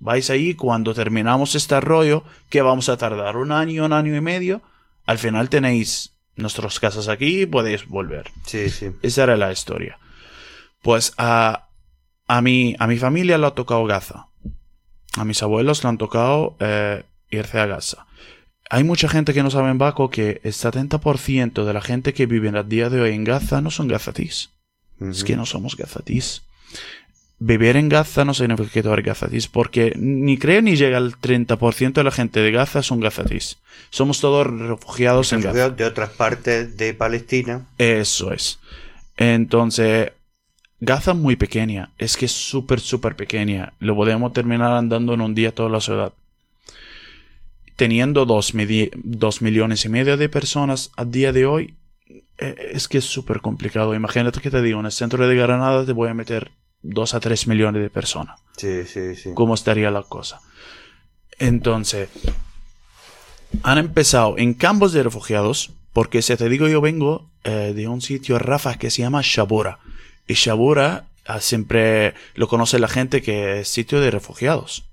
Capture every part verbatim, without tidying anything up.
Vais ahí cuando terminamos este rollo, que vamos a tardar un año, un año y medio. Al final tenéis nuestras casas aquí y podéis volver. Sí, sí. Esa era la historia. Pues a, a, mi, a mi familia le ha tocado Gaza. A mis abuelos le han tocado eh, irse a Gaza. Hay mucha gente que no sabe en Baco que el setenta por ciento de la gente que vive a día de hoy en Gaza no son gazatís. Uh-huh. Es que no somos gazatís. Vivir en Gaza no significa que tú eres gazatís, porque ni creo ni llega al treinta por ciento de la gente de Gaza son gazatís. Somos todos refugiados en Gaza. De otras partes de Palestina. Eso es. Entonces, Gaza es muy pequeña. Es que es súper, súper pequeña. Lo podemos terminar andando en un día toda la ciudad. Teniendo dos, medi- dos millones y medio de personas a día de hoy, eh, es que es súper complicado. Imagínate que te digo, en el centro de Granada te voy a meter dos a tres millones de personas. Sí, sí, sí. ¿Cómo estaría la cosa? Entonces, han empezado en campos de refugiados, porque si te digo, yo vengo eh, de un sitio, Rafa, que se llama Shabura. Y Shabura ah, siempre lo conoce la gente que es sitio de refugiados.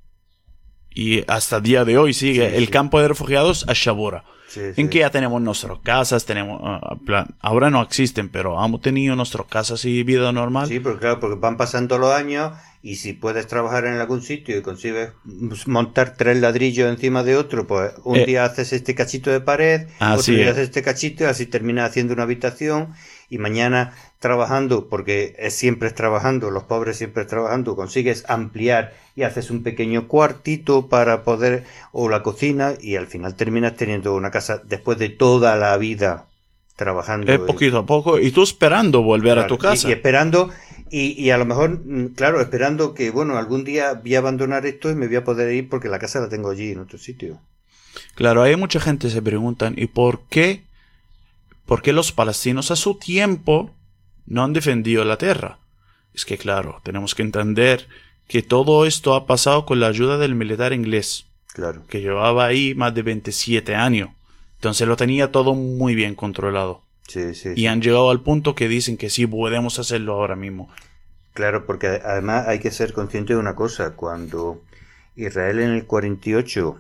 Y hasta el día de hoy sigue sí, el sí. campo de refugiados a Shabura. Sí, en sí. que ya tenemos nuestras casas, tenemos uh, plan, ahora no existen, pero hemos tenido nuestras casas y vida normal. Sí, porque claro, porque van pasando los años y si puedes trabajar en algún sitio y consigues montar tres ladrillos encima de otro, pues un eh, día haces este cachito de pared, otro día es. haces este cachito y así terminas haciendo una habitación y mañana trabajando, porque es siempre es trabajando, los pobres siempre es trabajando, consigues ampliar y haces un pequeño cuartito para poder, o la cocina, y al final terminas teniendo una casa después de toda la vida trabajando. Eh, poquito a poco, y tú esperando volver claro, a tu casa. Y, y esperando, y, y a lo mejor, claro, esperando que, bueno, algún día voy a abandonar esto y me voy a poder ir porque la casa la tengo allí en otro sitio. Claro, hay mucha gente que se preguntan, ¿y por qué? ¿Por qué los palestinos a su tiempo no han defendido la tierra? Es que, claro, tenemos que entender que todo esto ha pasado con la ayuda del militar inglés. Claro. Que llevaba ahí más de veintisiete años. Entonces lo tenía todo muy bien controlado. Sí, sí. Y sí. han llegado al punto que dicen que sí, podemos hacerlo ahora mismo. Claro, porque además hay que ser consciente de una cosa. Cuando Israel en el cuarenta y ocho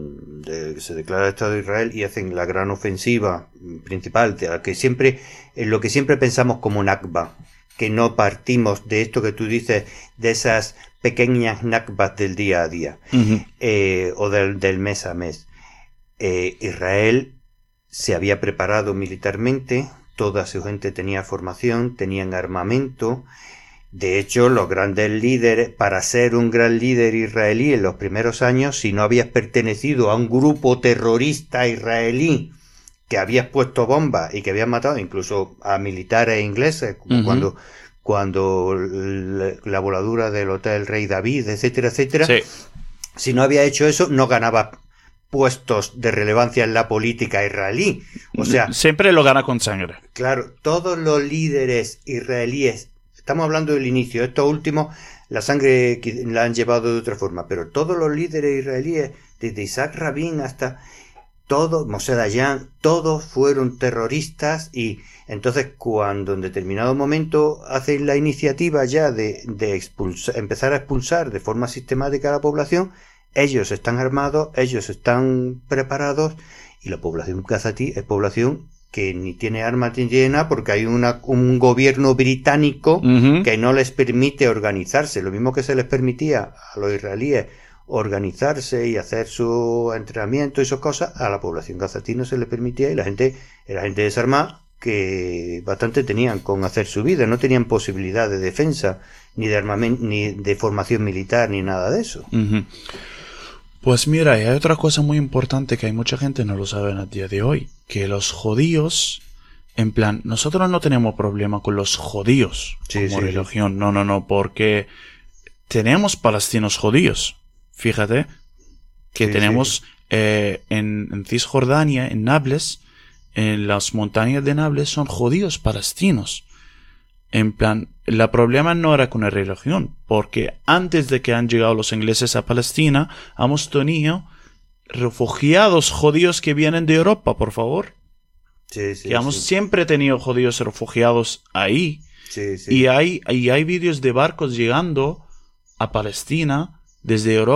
de, se declara el Estado de Israel y hacen la gran ofensiva principal, que siempre, en lo que siempre pensamos como Nakba, que no partimos de esto que tú dices, de esas pequeñas Nakbas del día a día, Uh-huh. eh, o del, del mes a mes. Eh, Israel se había preparado militarmente, toda su gente tenía formación, tenían armamento. De hecho, los grandes líderes, para ser un gran líder israelí en los primeros años, si no habías pertenecido a un grupo terrorista israelí que habías puesto bombas y que habías matado incluso a militares ingleses, como uh-huh. cuando, cuando la voladura del Hotel Rey David, etcétera, etcétera, sí. Si no había hecho eso, no ganaba puestos de relevancia en la política israelí. O sea, siempre lo gana con sangre. Claro, todos los líderes israelíes, estamos hablando del inicio, estos últimos, la sangre la han llevado de otra forma, pero todos los líderes israelíes, desde Isaac Rabin hasta todos, Moshe Dayan, todos fueron terroristas y entonces cuando en determinado momento hacen la iniciativa ya de, de expulsar, empezar a expulsar de forma sistemática a la población, ellos están armados, ellos están preparados y la población gazatí es población que ni tiene armas ni tiene nada porque hay una, un gobierno británico uh-huh. que no les permite organizarse, lo mismo que se les permitía a los israelíes organizarse y hacer su entrenamiento y esas cosas, a la población gazatí no se les permitía y la gente era gente desarmada que bastante tenían con hacer su vida, no tenían posibilidad de defensa ni de armamento ni de formación militar ni nada de eso. Uh-huh. Pues mira, hay otra cosa muy importante que hay mucha gente no lo sabe a día de hoy, que los judíos, en plan, nosotros no tenemos problema con los judíos sí, como sí, religión, sí. no, no, no, porque tenemos palestinos judíos, fíjate, que sí, tenemos sí. Eh, en, en Cisjordania, en Nablus, en las montañas de Nablus son judíos palestinos. En plan, el problema no era con la religión, porque antes de que han llegado los ingleses a Palestina, hemos tenido refugiados judíos que vienen de Europa, por favor. Sí, sí, que hemos sí. siempre tenido judíos refugiados ahí. Sí, sí. Y hay, y hay vídeos de barcos llegando a Palestina desde Europa.